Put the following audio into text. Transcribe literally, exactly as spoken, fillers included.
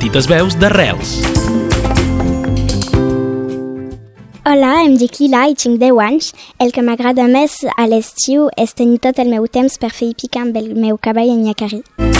petites veus d'arrels. Hola, em dic Lila i tinc deu anys. El que m'agrada més a l'estiu és tenir tot el meu temps per fer picar amb el meu cavall en Nyakari.